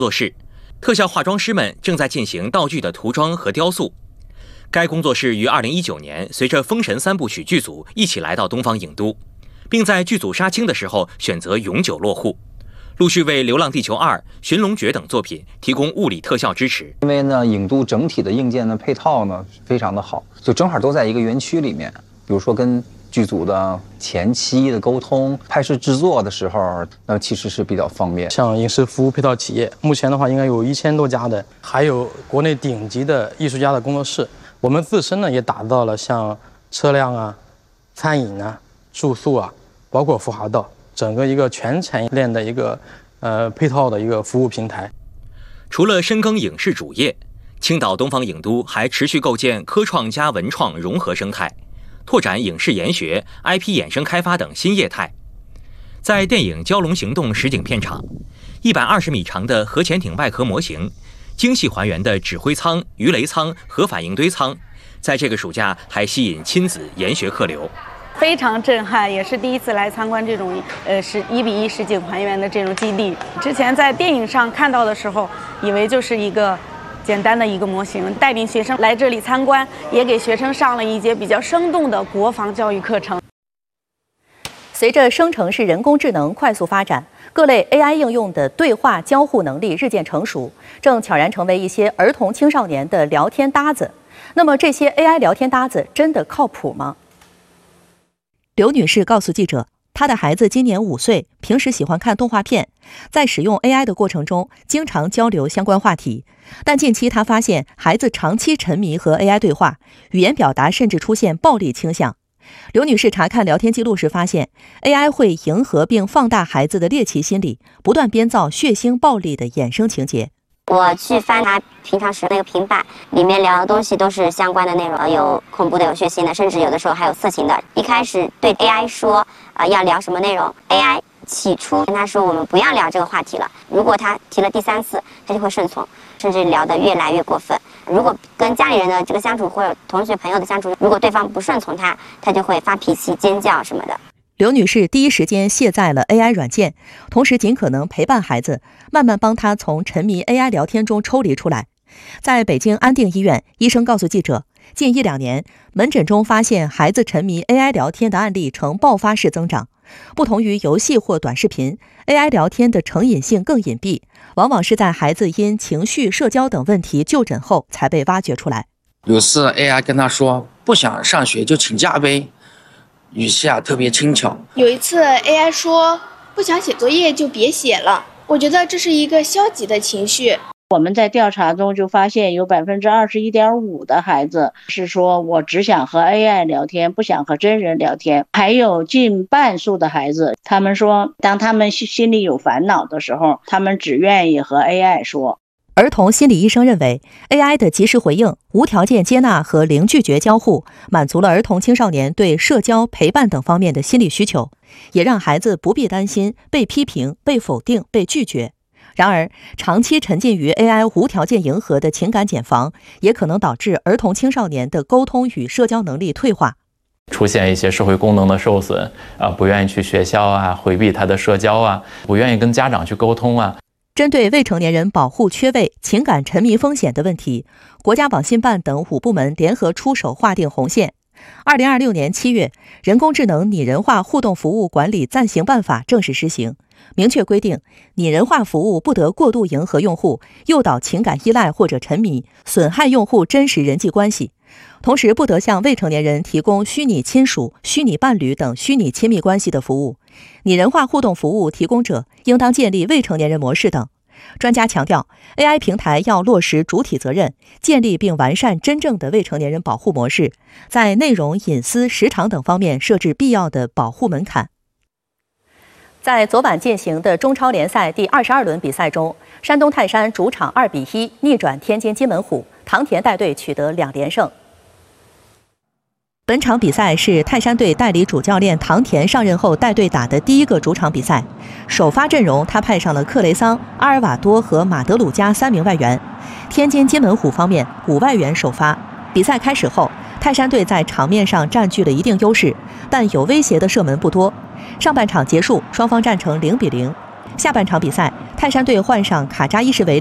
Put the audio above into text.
作室，特效化妆师们正在进行道具的涂装和雕塑。该工作室于2019年随着《封神3部曲》剧组一起来到东方影都，并在剧组杀青的时候选择永久落户，陆续为《流浪地球2》《寻龙诀》等作品提供物理特效支持。 因为呢，影都整体的硬件的配套呢非常的好，就正好都在一个园区里面。比如说跟剧组的前期的沟通，拍摄制作的时候，那其实是比较方便。 像影视服务配套企业，目前的话应该有1000多家的，还有国内顶级的艺术家的工作室。我们自身呢也打造了像车辆啊、餐饮啊、住宿啊，包括服化道，整个一个全产业链的一个配套的一个服务平台。 除了深耕影视主业，青岛东方影都还持续构建科创加文创融合生态，拓展影视研学、IP 衍生开发等新业态。在电影《蛟龙行动》实景片场，120米长的核潜艇外壳模型，精细还原的指挥舱、鱼雷舱和反应堆舱，在这个暑假还吸引亲子研学客流。 非常震撼，也是第一次来参观这种1:1实景还原的这种基地。之前在电影上看到的时候，以为就是一个简单的一个模型。带领学生来这里参观，也给学生上了一节比较生动的国防教育课程。 随着生成式人工智能快速发展，各类 AI 应用的对话交互能力日渐成熟，正悄然成为一些儿童青少年的聊天搭子。那么这些 AI 聊天搭子真的靠谱吗？刘女士告诉记者，她的孩子今年5岁，平时喜欢看动画片，在使用 AI 的过程中，经常交流相关话题。但近期她发现，孩子长期沉迷和 AI 对话，语言表达甚至出现暴力倾向。刘女士查看聊天记录时发现 ，AI 会迎合并放大孩子的猎奇心理，不断编造血腥暴力的衍生情节。 我去翻他平常时那个平板，里面聊的东西都是相关的内容，有恐怖的，有血腥的，甚至有的时候还有色情的。一开始对 AI 说要聊什么内容 ，AI 起初跟他说我们不要聊这个话题了。如果他提了第3次，他就会顺从，甚至聊得越来越过分。如果跟家里人的这个相处或者同学朋友的相处，如果对方不顺从他，他就会发脾气、尖叫什么的。 刘女士第一时间卸载了 AI 软件，同时尽可能陪伴孩子，慢慢帮他从沉迷 AI 聊天中抽离出来。在北京安定医院，医生告诉记者，近1-2年，门诊中发现孩子沉迷 AI 聊天的案例呈爆发式增长。不同于游戏或短视频， AI 聊天的成瘾性更隐蔽，往往是在孩子因情绪、社交等问题就诊后才被挖掘出来。 有次 AI 跟他说不想上学就请假呗，语气特别轻巧。 有一次 AI 说不想写作业就别写了，我觉得这是一个消极的情绪。 我们在调查中就发现有21.5%的孩子是说我只想和 AI 聊天，不想和真人聊天。还有近半数的孩子，他们说当他们心里有烦恼的时候，他们只愿意和 AI 说。 儿童心理医生认为 ，AI 的及时回应、无条件接纳和零拒绝交互，满足了儿童青少年对社交、陪伴等方面的心理需求，也让孩子不必担心被批评、被否定、被拒绝。然而，长期沉浸于 AI 无条件迎合的情感茧房，也可能导致儿童青少年的沟通与社交能力退化， 出现一些社会功能的受损不愿意去学校回避他的社交不愿意跟家长去沟通针对未成年人保护缺位、情感沉迷风险的问题，国家网信办等5部门联合出手划定红线。2026年7月，人工智能拟人化互动服务管理暂行办法正式施行，明确规定，拟人化服务不得过度迎合用户，诱导情感依赖或者沉迷，损害用户真实人际关系。同时，不得向未成年人提供虚拟亲属、虚拟伴侣等虚拟亲密关系的服务。拟人化互动服务提供者应当建立未成年人模式等。专家强调 ，AI 平台要落实主体责任，建立并完善真正的未成年人保护模式，在内容、隐私、时长等方面设置必要的保护门槛。在昨晚进行的中超联赛第22轮比赛中，山东泰山主场2-1逆转天津津门虎，唐田带队取得2连胜。本场比赛是泰山队代理主教练唐田上任后带队打的第1个主场比赛。首发阵容他派上了克雷桑、阿尔瓦多和马德鲁加3名外援。天津津门虎方面5外援首发。比赛开始后，泰山队在场面上占据了一定优势，但有威胁的射门不多。上半场结束，双方战成0-0。 下半场比赛，泰山队换上卡扎伊什维